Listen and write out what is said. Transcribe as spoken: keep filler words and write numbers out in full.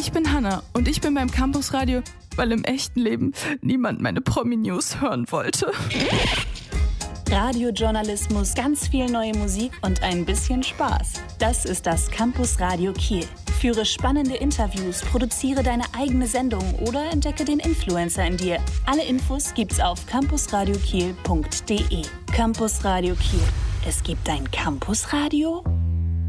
Ich bin Hanna und ich bin beim Campusradio, weil im echten Leben niemand meine Promi-News hören wollte. Radiojournalismus, ganz viel neue Musik und ein bisschen Spaß. Das ist das Campusradio Kiel. Führe spannende Interviews, produziere deine eigene Sendung oder entdecke den Influencer in dir. Alle Infos gibt's auf campusradiokiel punkt de. Campusradio Kiel. Es gibt ein Campusradio?